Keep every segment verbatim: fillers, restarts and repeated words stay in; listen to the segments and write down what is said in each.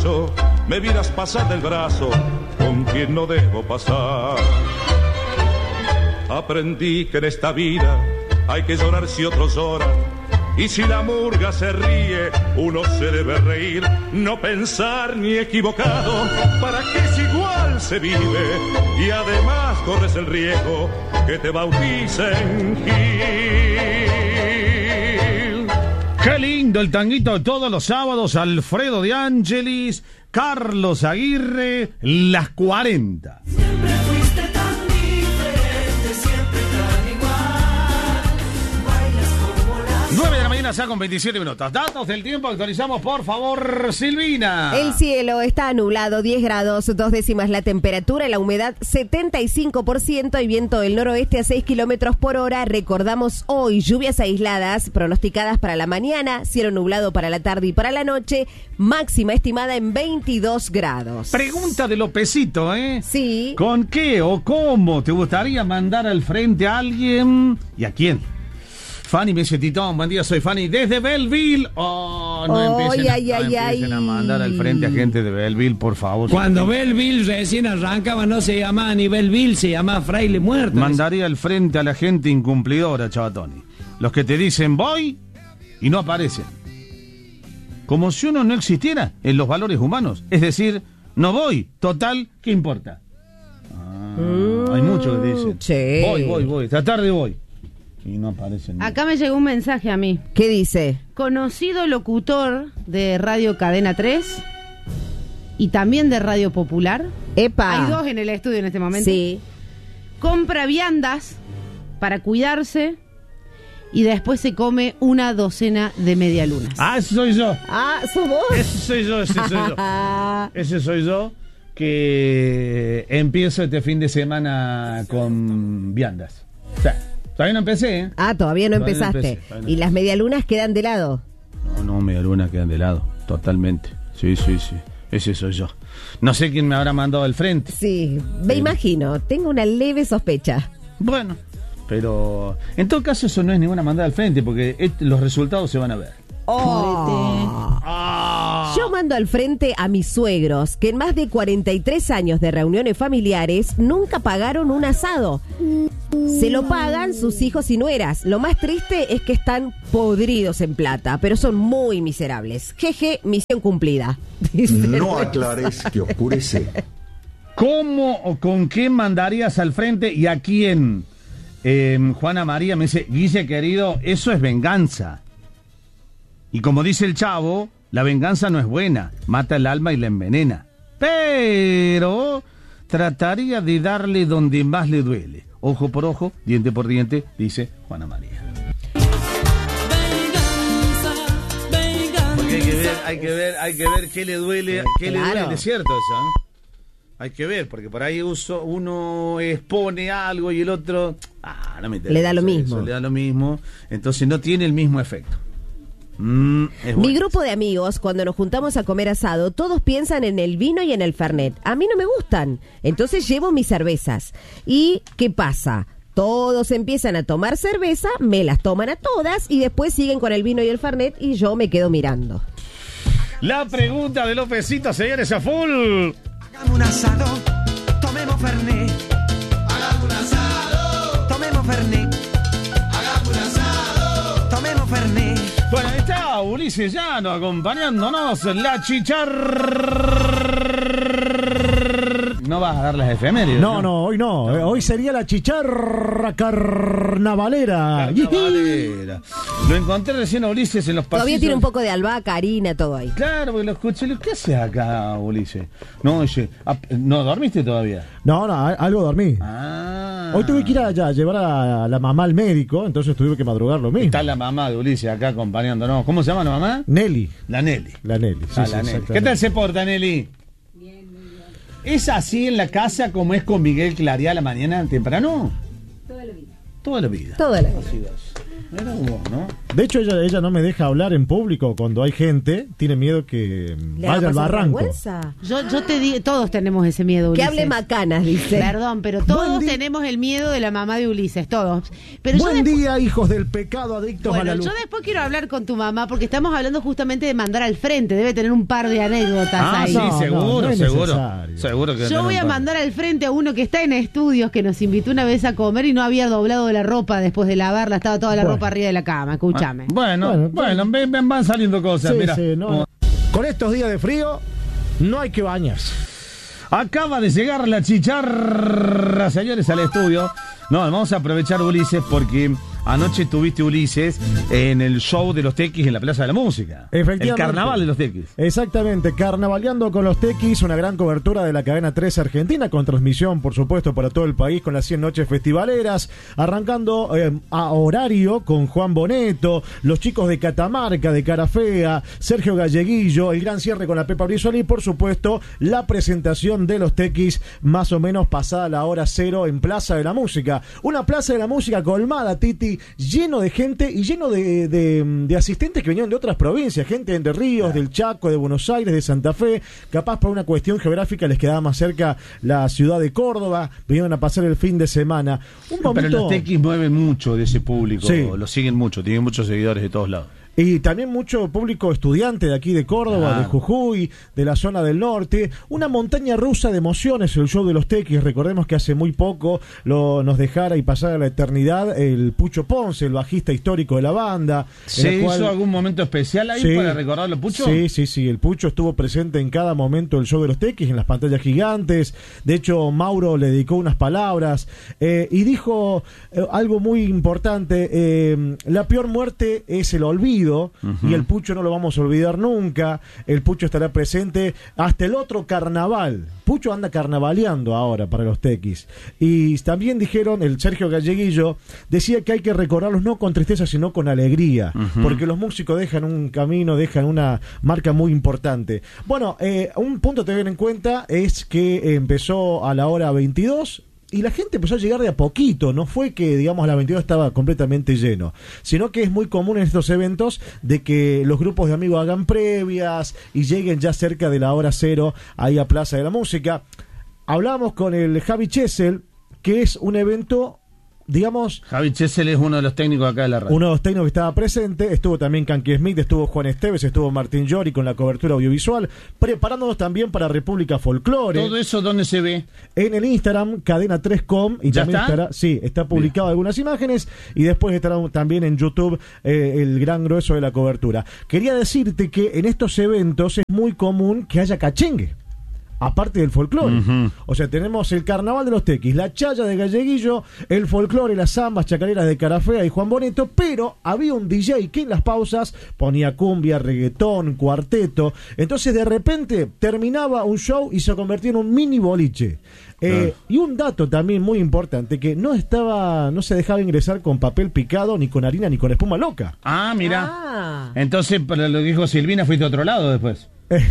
borracho me vieras pasar del brazo con quien no debo pasar. Aprendí que en esta vida hay que llorar si otros lloran, y si la murga se ríe, uno se debe reír, no pensar ni equivocado, para que es igual se vive, y además corres el riesgo que te bauticen Gil. Qué lindo el tanguito todos los sábados, Alfredo de Ángelis, Carlos Aguirre, las cuarenta. Siempre fuiste tan diferente, siempre tan igual. Bailas como las... nueve de la mañana, ya con veintisiete minutos. Datos del tiempo, actualizamos, por favor, Silvina. El cielo está nublado, diez grados, dos décimas la temperatura, la humedad setenta y cinco por ciento y viento del noroeste a seis kilómetros por hora. Recordamos hoy lluvias aisladas pronosticadas para la mañana, cielo nublado para la tarde y para la noche, máxima estimada en veintidós grados. Pregunta de Lopecito, ¿eh? Sí. ¿Con qué o cómo te gustaría mandar al frente a alguien y a quién? Fanny me dice, Titón, buen día, soy Fanny desde Belleville. Oh, no Oh, empiecen, ay, a, ay, no empiecen ay. a mandar al frente a gente de Belleville, por favor. Cuando Belleville recién arrancaba no se llamaba ni Belleville, se llamaba Fraile Muerto. Mandaría al frente a la gente incumplidora, Chavatoni. Los que te dicen voy y no aparecen. Como si uno no existiera en los valores humanos. Es decir, no voy, total, ¿qué importa? Ah, mm, hay muchos que dicen, sí. voy, voy, voy, esta tarde voy. Y no aparecen. Acá me llegó un mensaje a mí. ¿Qué dice? Conocido locutor de Radio Cadena tres y también de Radio Popular. ¡Epa! Hay dos en el estudio en este momento. Sí. Compra viandas para cuidarse y después se come una docena de medialunas. Ah, ese soy yo. Ah, ¿sos vos? Ese soy yo, ese soy yo. Ese soy yo que empiezo este fin de semana con viandas. O sea, todavía no empecé, ¿eh? Ah, todavía no Todavía no empezaste. empecé, todavía no ¿Y las medialunas quedan de lado? No, no, medialunas quedan de lado, totalmente. Sí, sí, sí. Ese soy yo. No sé quién me habrá mandado al frente. Sí, me Sí. imagino. Tengo una leve sospecha. Bueno, pero en todo caso eso no es ninguna mandada al frente porque et- los resultados se van a ver. Oh. Ah. Yo mando al frente a mis suegros, que en más de cuarenta y tres años de reuniones familiares nunca pagaron un asado. Se lo pagan sus hijos y nueras. Lo más triste es que están podridos en plata, pero son muy miserables. Jeje, misión cumplida. Dice No el- aclares que oscurece. ¿Cómo o con qué mandarías al frente y a quién? Eh, Juana María me dice, Guille querido, eso es venganza. Y como dice el chavo, la venganza no es buena, mata el alma y la envenena. Pero trataría de darle donde más le duele. Ojo por ojo, diente por diente, dice Juana María. Porque hay que ver, hay que ver, hay que ver qué le duele, qué Claro. le duele, es cierto eso, ¿no? Hay que ver, porque por ahí uso, uno expone algo y el otro ah, no me interesa Le da lo eso, mismo. le da lo mismo, entonces no tiene el mismo efecto. Mm, es Mi bueno. grupo de amigos, cuando nos juntamos a comer asado, todos piensan en el vino y en el fernet. A mí no me gustan, entonces llevo mis cervezas. ¿Y qué pasa? Todos empiezan a tomar cerveza, me las toman a todas y después siguen con el vino y el fernet y yo me quedo mirando. La pregunta de Lopecito, señores, a full. Hagamos un asado, tomemos fernet. Hagamos un asado, tomemos fernet. Hagamos un asado, tomemos fernet. Bueno, está Ulises Llano acompañándonos, la chicharra. No vas a dar las efemérides. No, no, hoy no. Eh, Hoy sería la chicharra carnavalera. Carnavalera. Lo encontré recién a Ulises en los pasillos. Todavía tiene un poco de albahaca, harina, todo ahí. Claro, porque lo escuché. ¿Qué haces acá, Ulises? No, oye, ah, ¿no dormiste todavía? No, no, a- algo dormí. Ah. Hoy tuve que ir a, ya, a llevar a la mamá al médico, entonces tuve que madrugar lo mismo. Está la mamá de Ulises acá acompañándonos. ¿Cómo se llama la mamá? Nelly. La Nelly. La Nelly, sí, Ah, sí, la Nelly. exactamente. ¿Qué tal se porta, Nelly? Bien, muy bien. ¿Es así en la casa como es con Miguel Claría a la mañana temprano? Toda la vida. Toda la vida. Todo la Así es. Era vos, ¿no? De hecho, ella, ella no me deja hablar en público cuando hay gente. Tiene miedo que ¿Le vaya haga al pasar barranco. vergüenza? Yo, yo te digo, todos tenemos ese miedo, Que Ulises. hable macanas, dice. Perdón, pero todos Buen día. tenemos el miedo de la mamá de Ulises, todos. Pero Buen yo después- día, hijos del pecado, adictos a la Bueno, luz. yo después quiero hablar con tu mamá porque estamos hablando justamente de mandar al frente. Debe tener un par de anécdotas Ah, ahí. sí, No, seguro, no, no es seguro. necesario. Seguro que Yo voy a mandar al frente a uno que está en estudios, que nos invitó una vez a comer y no había doblado la ropa después de lavarla, estaba toda la Bueno. ropa arriba de la cama, escúchame. Bueno, Bueno, bueno, ven, ven, van saliendo cosas, Sí, mira. sí, no. Con estos días de frío, no hay que bañarse. Acaba de llegar la chicharra, señores, al estudio. No, vamos a aprovechar, Ulises, porque anoche tuviste, Ulises, en el show de los Tequis en la Plaza de la Música. Efectivamente. El carnaval de los Tequis. Exactamente, carnavaleando con los Tequis, una gran cobertura de la cadena tres Argentina, con transmisión, por supuesto, para todo el país, con las cien noches festivaleras, arrancando eh, a horario con Juan Boneto, los chicos de Catamarca, de Cara Fea, Sergio Galleguillo, el gran cierre con la Pepa Brizuela y, por supuesto, la presentación de los Tequis, más o menos pasada la hora cero en Plaza de la Música. Una Plaza de la Música colmada, Titi, lleno de gente y lleno de, de, de asistentes que venían de otras provincias, gente de Entre Ríos, del Chaco, de Buenos Aires, de Santa Fe, capaz por una cuestión geográfica les quedaba más cerca la ciudad de Córdoba, vinieron a pasar el fin de semana. Un Pero momento... los Tequis mueven mucho de ese público, Sí. lo siguen mucho, tienen muchos seguidores de todos lados. Y también mucho público estudiante de aquí de Córdoba, Claro. de Jujuy, de la zona del norte. Una montaña rusa de emociones el show de los Tequis. Recordemos que hace muy poco lo, nos dejara y pasara la eternidad el Pucho Ponce, el bajista histórico de la banda. ¿Se en la cual- hizo algún momento especial ahí Sí. para recordarlo, Pucho? Sí, sí, sí. El Pucho estuvo presente en cada momento del show de los Tequis, en las pantallas gigantes. De hecho, Mauro le dedicó unas palabras eh, y dijo eh, algo muy importante. Eh, la peor muerte es el olvido. Uh-huh. Y el Pucho no lo vamos a olvidar nunca. El Pucho estará presente hasta el otro carnaval. Pucho anda carnavaleando ahora para los Tequis. Y también dijeron, el Sergio Galleguillo decía que hay que recordarlos no con tristeza, sino con alegría. Uh-huh. Porque los músicos dejan un camino, dejan una marca muy importante. Bueno, eh, un punto a tener en cuenta es que empezó a la hora veintidós. Y la gente empezó a llegar de a poquito, no fue que, digamos, a las veintidós estaba completamente lleno, sino que es muy común en estos eventos de que los grupos de amigos hagan previas y lleguen ya cerca de la hora cero ahí a Plaza de la Música. Hablamos con el Javi Chesel, que es un evento, digamos... Javi Chesel es uno de los técnicos acá de la radio. Uno de los técnicos que estaba presente, estuvo también Kanky Smith, estuvo Juan Esteves, estuvo Martín Llori con la cobertura audiovisual, preparándonos también para República Folclore. ¿Todo eso dónde se ve? En el Instagram, cadena tres punto com, y ¿Ya también está? estará, sí, está publicado algunas imágenes, y después estará también en YouTube eh, el gran grueso de la cobertura. Quería decirte que en estos eventos es muy común que haya cachengue, aparte del folclore. Uh-huh. O sea, tenemos el carnaval de los Tequis, la chaya de Galleguillo, el folclore, las zambas chacareras de Cara Fea y Juan Boneto, pero había un D J que en las pausas ponía cumbia, reggaetón, cuarteto. Entonces de repente terminaba un show y se convertía en un mini boliche. Eh, ah. Y un dato también muy importante, que no estaba, no se dejaba ingresar con papel picado, ni con harina, ni con espuma loca. Ah, mira. Ah. Entonces, para lo que dijo Silvina, fuiste a otro lado después.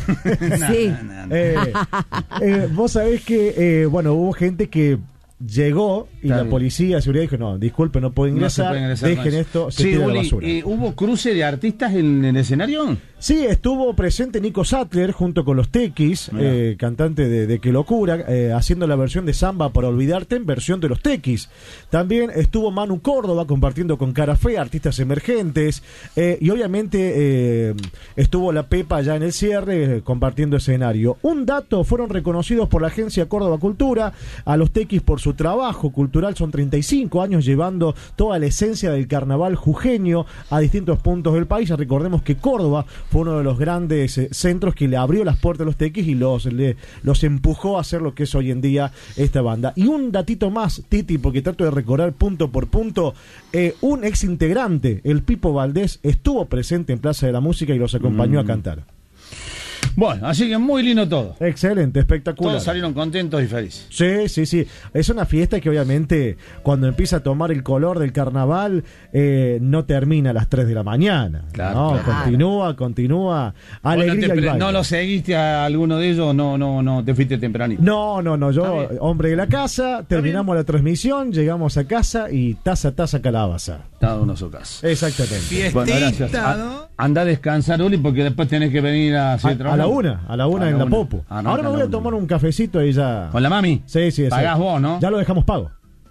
Sí. No, no, no. Eh, eh, vos sabés que, eh, bueno, hubo gente que llegó y Está la bien. policía de seguridad dijo, no, disculpe, no puede No se ingresar, puede ingresar dejen más. esto, se Sí, tira a la Uli, basura. eh, ¿hubo cruce de artistas en el escenario? Sí, estuvo presente Nico Sattler junto con los Tequis, eh, cantante de, de Qué Locura, eh, haciendo la versión de Samba para Olvidarte en versión de los Tequis. También estuvo Manu Córdoba compartiendo con Cara Fea, artistas emergentes, eh, y obviamente eh, estuvo la Pepa ya en el cierre eh, compartiendo escenario. Un dato, fueron reconocidos por la agencia Córdoba Cultura a los Tequis por su trabajo cultural, son treinta y cinco años llevando toda la esencia del carnaval jujeño a distintos puntos del país. Recordemos que Córdoba fue uno de los grandes eh, centros que le abrió las puertas a los Tequis y los, le, los empujó a hacer lo que es hoy en día esta banda. Y un datito más, Titi, porque trato de recordar punto por punto, eh, un ex integrante, el Pipo Valdés, estuvo presente en Plaza de la Música y los acompañó mm. a cantar. Bueno, así que muy lindo todo. Excelente, espectacular. Todos salieron contentos y felices. Sí, sí, sí. Es una fiesta que obviamente cuando empieza a tomar el color del carnaval eh, no termina a las tres de la mañana. Claro, no, claro. continúa, continúa. Alegría ¿No, y te, baile. ¿No lo seguiste a alguno de ellos? No, no, no, te fuiste tempranito. No, no, no, yo, Está bien. hombre de la casa, terminamos la transmisión, llegamos a casa y taza, taza, calabaza. Cada uno su casa. Exactamente. Bueno, gracias. A- anda a descansar, Uli, porque después tenés que venir a A, hacer a trabajo. la una, a la una A en la la una. Popo. Ah, no, Ahora acá me voy la a una. tomar un cafecito y ya. ¿Con la mami? Sí, sí, Pagás sí. vos, ¿no? Ya lo dejamos pago.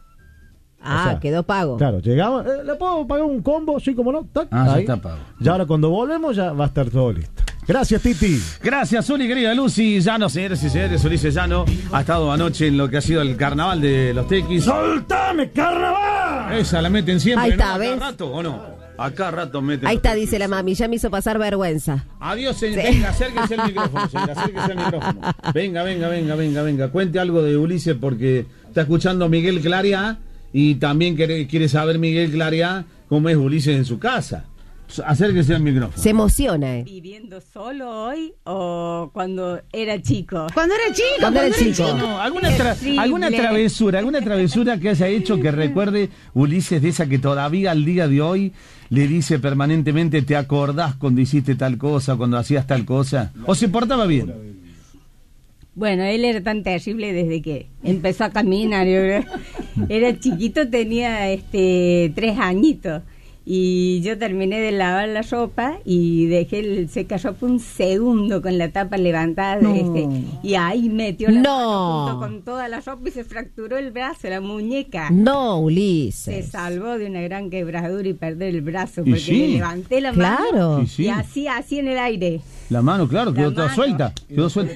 Ah, O sea, quedó pago. Claro, llegamos, eh, ¿le puedo pagar un combo? Sí, como no. Tac, Ah, ya ahí. está pago. Ya ahora cuando volvemos ya va a estar todo listo. Gracias, Titi. Gracias, Uli, querida Lucy Llano, señores y señores. Ulises Llano ha estado anoche en lo que ha sido el carnaval de los Tequis. ¡Soltame, carnaval! Esa la meten siempre, Ahí está, ¿no? ¿A ¿ves? cada rato o no? A cada rato meten. Ahí los está, Tequis. dice la mami, ya me hizo pasar vergüenza. Adiós, señor. Venga, acérquese al micrófono, señor, acérquese al micrófono. Venga, venga, venga, venga, venga. Cuente algo de Ulises porque está escuchando Miguel Claria y también quiere, quiere saber Miguel Claria cómo es Ulises en su casa. Acérquese al micrófono. Se emociona, ¿eh? ¿Viviendo solo hoy o cuando era chico? Cuando era chico, Cuando era chico. No, alguna, tra- Terrible. alguna travesura, alguna travesura que haya hecho que recuerde Ulises de esa que todavía al día de hoy le dice permanentemente, ¿te acordás cuando hiciste tal cosa, cuando hacías tal cosa? ¿O se portaba bien? Bueno, él era tan terrible desde que empezó a caminar. Yo creo. Era chiquito, tenía este tres añitos. Y yo terminé de lavar la ropa y dejé el secarropa un segundo con la tapa levantada. No. Este, y ahí metió la No. mano junto con toda la ropa y se fracturó el brazo, la muñeca. No, Se Ulises. salvó de una gran quebradura y perder el brazo Y porque sí. le levanté la mano Claro. Y sí. y así, así en el aire. La mano, claro, La quedó toda mano. suelta. Quedó suelta.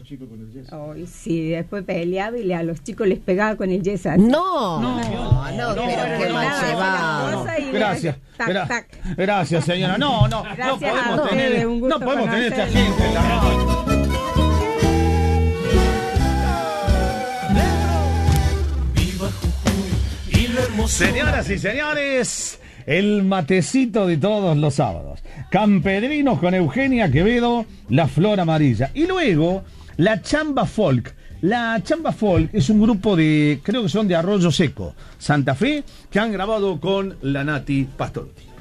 Ay, sí, después peleaba y le- a los chicos les pegaba con el yeso. No, no, no, pero pero qué mal nada, llevado. cosa y le- Gracias, tac, gra- tac. gracias señora. No, no, no Gracias a podemos ustedes, tener, un gusto no podemos tener esta conocerlos. gente en la radio. Señoras y señores, el matecito de todos los sábados. Campedrinos con Eugenia Quevedo, La Flor Amarilla. Y luego, la Chamba Folk. La Chamba Folk es un grupo de, creo que son de Arroyo Seco, Santa Fe, que han grabado con la Nati Pastoruti.